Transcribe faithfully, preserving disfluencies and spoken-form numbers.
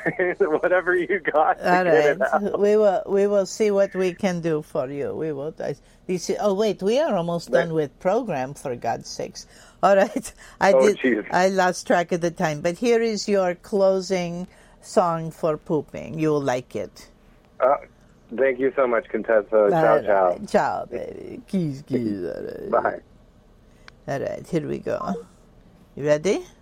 whatever you got. To All get it right, out. we will we will see what we can do for you. We will. I, this, oh wait, we are almost done with program. For God's sakes! All right, I Oh, did. geez. I lost track of the time, but here is your closing song for pooping. You'll like it. Uh, thank you so much, Contessa. Ciao, All ciao. right, ciao, baby. Kiss, kiss. All right. Bye. All right, here we go. You ready?